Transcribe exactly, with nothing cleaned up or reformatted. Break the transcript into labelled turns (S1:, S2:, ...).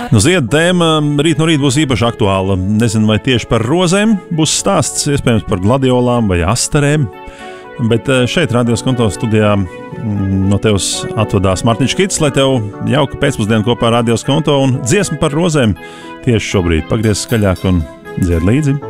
S1: Nu, Zieda tēma rīt no rīta būs īpaši aktuāla. Nezinu, vai tieši par rozēm būs stāsts, iespējams par gladiolām vai astarēm. Bet šeit, Radios Konto studijā, no tevis atvadās Mārtiņš Kits, lai tev jauka pēcpusdiena kopā ar Radios Konto un dziesmu par rozēm tieši šobrīd. Pagriez skaļāk un dzied līdzi.